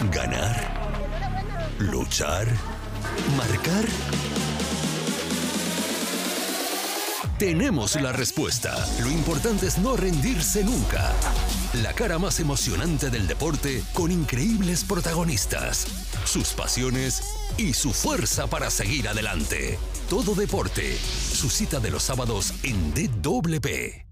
¿Ganar? ¿Luchar? ¿Marcar? Tenemos la respuesta. Lo importante es no rendirse nunca. La cara más emocionante del deporte con increíbles protagonistas, sus pasiones y su fuerza para seguir adelante. Todo Deporte, su cita de los sábados en DW.